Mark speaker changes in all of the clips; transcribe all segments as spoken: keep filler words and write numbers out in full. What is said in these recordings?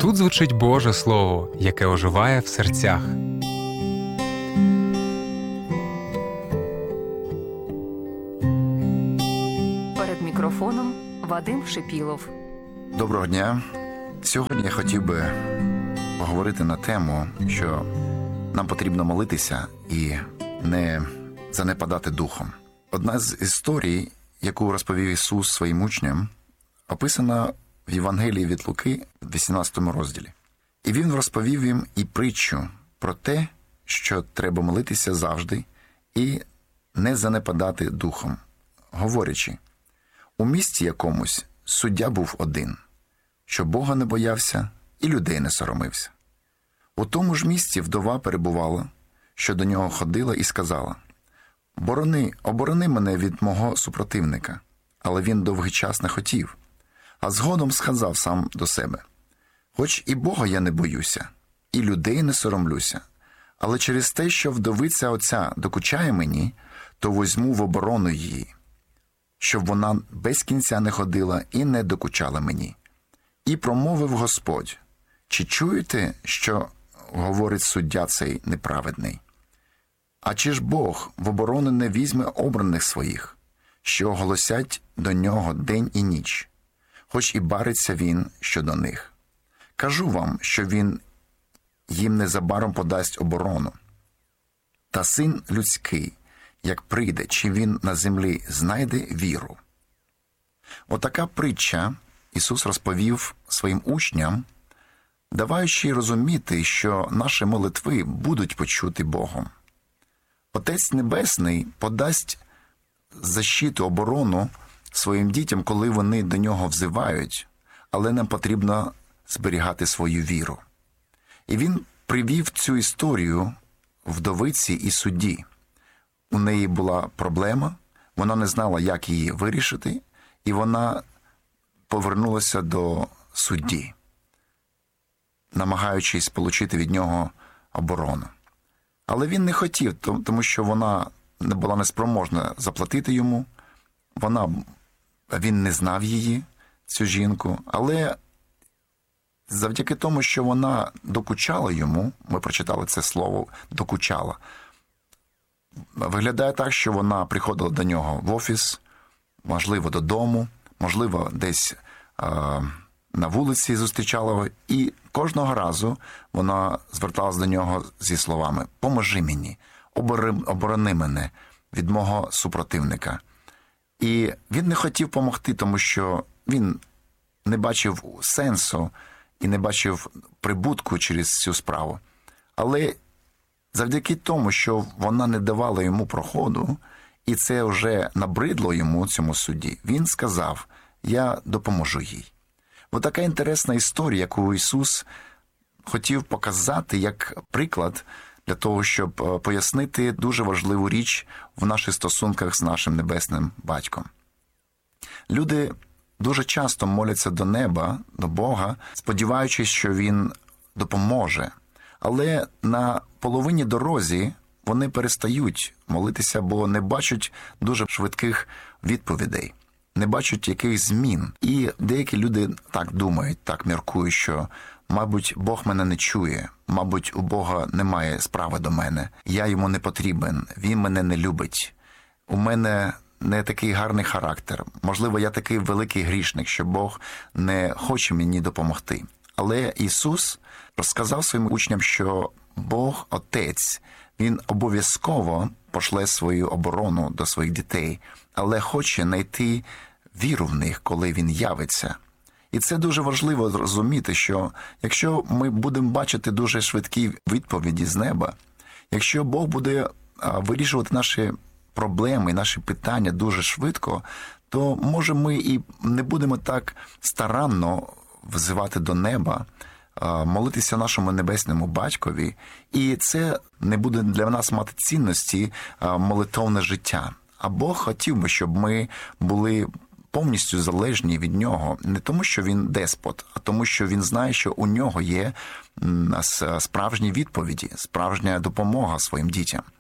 Speaker 1: Тут звучить Боже Слово, яке оживає в серцях.
Speaker 2: Перед мікрофоном Вадим Шипілов.
Speaker 3: Доброго дня. Сьогодні я хотів би поговорити на тему, що нам потрібно молитися і не занепадати духом. Одна з історій, яку розповів Ісус своїм учням, описана в Євангелії від Луки в вісімнадцятому розділі. І Він розповів їм і притчу про те, що треба молитися завжди і не занепадати духом, говорячи: у місті якомусь суддя був один, що Бога не боявся і людей не соромився. У тому ж місті вдова перебувала, що до нього ходила і сказала: «Борони, оборони мене від мого супротивника». Але він довгий час не хотів, а згодом сказав сам до себе: «Хоч і Бога я не боюся, і людей не соромлюся, але через те, що вдовиця оця докучає мені, то возьму в оборону її, щоб вона без кінця не ходила і не докучала мені». І промовив Господь: «Чи чуєте, що говорить суддя цей неправедний? А чи ж Бог в оборону не візьме обраних своїх, що голосять до нього день і ніч, хоч і бариться він щодо них? Кажу вам, що він їм незабаром подасть оборону. Та син людський, як прийде, чи він на землі знайде віру?» Отака притча Ісус розповів своїм учням, даваючи розуміти, що наші молитви будуть почуті Богом. Отець Небесний подасть защиту, оборону своїм дітям, коли вони до нього взивають, але нам потрібно зберігати свою віру. І він привів цю історію вдовиці і судді. У неї була проблема, вона не знала, як її вирішити, і вона повернулася до судді, намагаючись отримати від нього оборону. Але він не хотів, тому що вона не була неспроможна заплатити йому. Вона, він не знав її, цю жінку, але завдяки тому, що вона докучала йому, ми прочитали це слово «докучала», виглядає так, що вона приходила до нього в офіс, можливо, додому, можливо, десь е, на вулиці зустрічала його, і кожного разу вона зверталась до нього зі словами: «Поможи мені, оборони мене від мого супротивника». І він не хотів допомогти, тому що він не бачив сенсу і не бачив прибутку через цю справу. Але завдяки тому, що вона не давала йому проходу, і це вже набридло йому, цьому судді, він сказав: «Я допоможу їй». Ось така інтересна історія, яку Ісус хотів показати як приклад для того, щоб пояснити дуже важливу річ в наших стосунках з нашим Небесним Батьком. Люди дуже часто моляться до неба, до Бога, сподіваючись, що Він допоможе. Але на половині дорозі вони перестають молитися, бо не бачать дуже швидких відповідей, не бачать якихось змін. І деякі люди так думають, так міркують, що, мабуть, Бог мене не чує, мабуть, у Бога немає справи до мене, я йому не потрібен, він мене не любить, у мене не такий гарний характер, можливо, я такий великий грішник, що Бог не хоче мені допомогти. Але Ісус розказав своїм учням, що Бог, Отець, Він обов'язково пошле свою оборону до своїх дітей, але хоче знайти віру в них, коли Він явиться. І це дуже важливо зрозуміти, що якщо ми будемо бачити дуже швидкі відповіді з неба, якщо Бог буде вирішувати наші проблеми, наші питання дуже швидко, то, може, ми і не будемо так старанно взивати до неба, молитися нашому Небесному Батькові, і це не буде для нас мати цінності молитовне життя. А Бог хотів би, щоб ми були повністю залежні від Нього, не тому, що Він деспот, а тому, що Він знає, що у Нього є справжні відповіді, справжня допомога своїм дітям.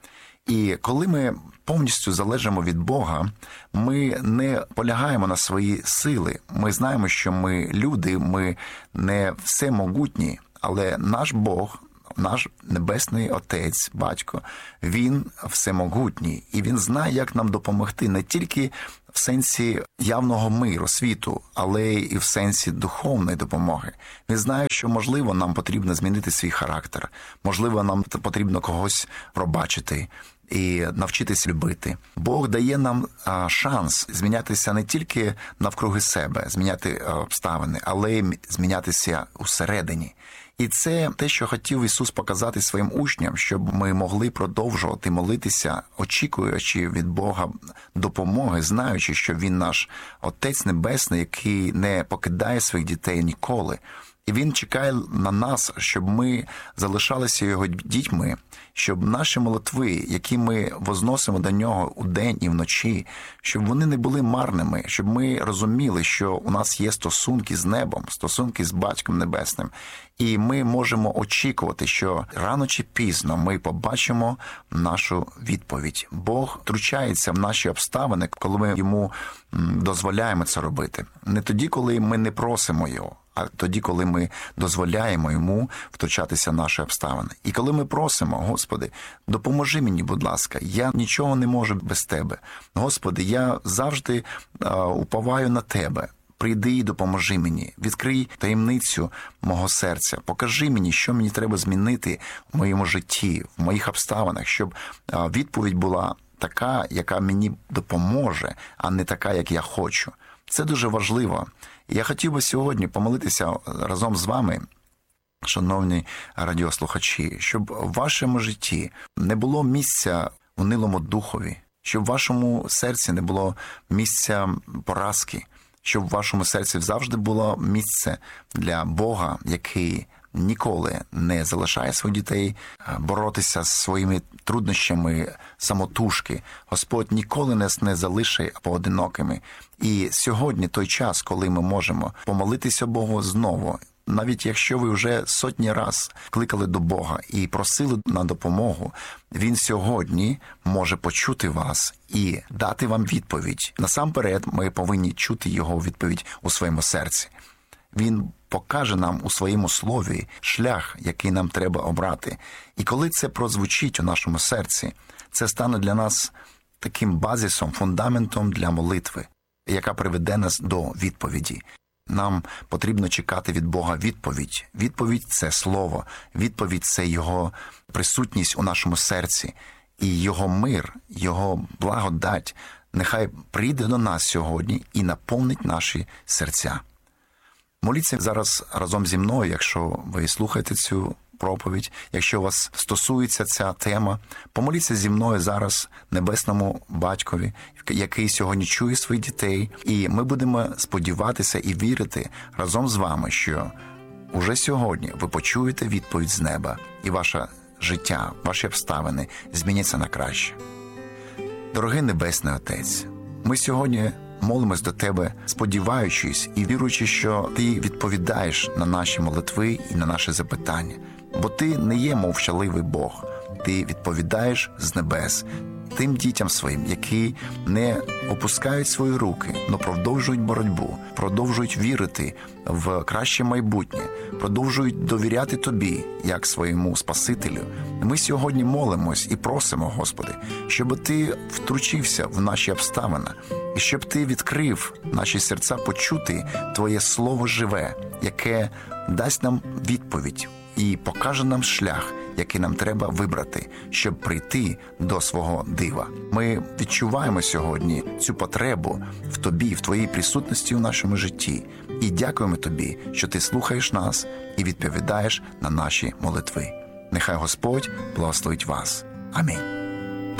Speaker 3: І коли ми повністю залежимо від Бога, ми не полягаємо на свої сили. Ми знаємо, що ми люди, ми не всемогутні, але наш Бог, наш Небесний Отець, Батько, Він всемогутній. І Він знає, як нам допомогти не тільки в сенсі явного миру, світу, але і в сенсі духовної допомоги. Він знає, що, можливо, нам потрібно змінити свій характер, можливо, нам потрібно когось пробачити і навчитись любити. Бог дає нам а, шанс змінятися не тільки навкруги себе, зміняти а, обставини, але й змінятися усередині. І це те, що хотів Ісус показати своїм учням, щоб ми могли продовжувати молитися, очікуючи від Бога допомоги, знаючи, що Він наш Отець Небесний, який не покидає своїх дітей ніколи. І Він чекає на нас, щоб ми залишалися Його дітьми, щоб наші молитви, які ми возносимо до Нього удень і вночі, щоб вони не були марними, щоб ми розуміли, що у нас є стосунки з небом, стосунки з Батьком Небесним. І ми можемо очікувати, що рано чи пізно ми побачимо нашу відповідь. Бог втручається в наші обставини, коли ми Йому дозволяємо це робити. Не тоді, коли ми не просимо Його, а тоді, коли ми дозволяємо Йому втручатися в наші обставини. І коли ми просимо: Господи, допоможи мені, будь ласка, я нічого не можу без Тебе. Господи, я завжди а, уповаю на Тебе. Прийди і допоможи мені, відкрий таємницю мого серця, покажи мені, що мені треба змінити в моєму житті, в моїх обставинах, щоб а, відповідь була така, яка мені допоможе, а не така, як я хочу. Це дуже важливо. Я хотів би сьогодні помолитися разом з вами, шановні радіослухачі, щоб в вашому житті не було місця унилому духові, щоб в вашому серці не було місця поразки, щоб в вашому серці завжди було місце для Бога, який ніколи не залишає своїх дітей боротися з своїми труднощами самотужки. Господь ніколи нас не залишить поодинокими. І сьогодні той час, коли ми можемо помолитися Богу знову, навіть якщо ви вже сотні раз кликали до Бога і просили на допомогу, Він сьогодні може почути вас і дати вам відповідь. Насамперед, ми повинні чути Його відповідь у своєму серці. Він покаже нам у своєму слові шлях, який нам треба обрати. І коли це прозвучить у нашому серці, це стане для нас таким базисом, фундаментом для молитви, яка приведе нас до відповіді. Нам потрібно чекати від Бога відповідь. Відповідь – це слово, відповідь – це Його присутність у нашому серці. І Його мир, Його благодать нехай прийде до нас сьогодні і наповнить наші серця. Моліться зараз разом зі мною, якщо ви слухаєте цю проповідь, якщо вас стосується ця тема, помоліться зі мною зараз Небесному Батькові, який сьогодні чує своїх дітей, і ми будемо сподіватися і вірити разом з вами, що уже сьогодні ви почуєте відповідь з неба, і ваше життя, ваші обставини зміняться на краще. Дорогий Небесний Отець, ми сьогодні молимось до Тебе, сподіваючись і віруючи, що Ти відповідаєш на наші молитви і на наші запитання. Бо Ти не є мовчаливий Бог, Ти відповідаєш з небес тим дітям своїм, які не опускають свої руки, но продовжують боротьбу, продовжують вірити в краще майбутнє, продовжують довіряти Тобі, як своєму Спасителю. Ми сьогодні молимось і просимо, Господи, щоб Ти втручився в наші обставини, і щоб Ти відкрив наші серця почути Твоє Слово живе, яке дасть нам відповідь і покаже нам шлях, який нам треба вибрати, щоб прийти до свого дива. Ми відчуваємо сьогодні цю потребу в Тобі, в Твоїй присутності у нашому житті. І дякуємо Тобі, що Ти слухаєш нас і відповідаєш на наші молитви. Нехай Господь благословить вас. Амінь.